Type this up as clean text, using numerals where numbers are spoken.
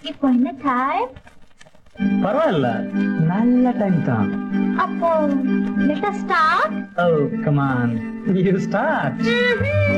இப்போ என்ன டைம்? பரவாயில்ல, நல்ல டைம் தான். அப்போ let us start. Oh, come on. You start.